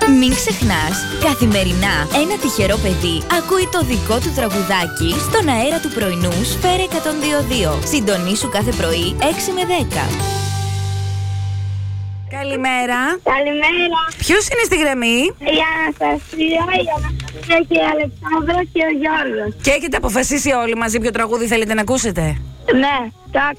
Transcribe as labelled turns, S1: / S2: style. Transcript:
S1: Μην ξεχνάς, καθημερινά ένα τυχερό παιδί ακούει το δικό του τραγουδάκι στον αέρα του πρωινού Σφαίρα 102.2. Συντονίσου κάθε πρωί 6 με 10.
S2: Καλημέρα.
S3: Καλημέρα.
S2: Ποιος είναι στη γραμμή?
S3: Η Αναστασία και η Αλεξάνδρα και ο Γιώργος.
S2: Και έχετε αποφασίσει όλοι μαζί ποιο τραγούδι θέλετε να ακούσετε?
S3: Ναι, το